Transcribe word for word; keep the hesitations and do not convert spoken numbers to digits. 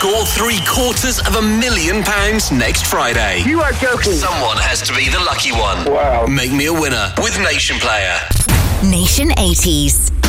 score three quarters of a million pounds next Friday. You are joking. Someone has to be the lucky one. Wow. Make me a winner with Nation Player. Nation eighties.